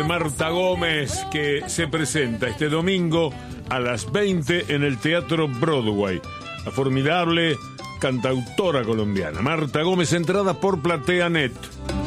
Marta Gómez, que se presenta este domingo a las 20 en el Teatro Broadway. La formidable cantautora colombiana Marta Gómez, entrada por PlateaNet.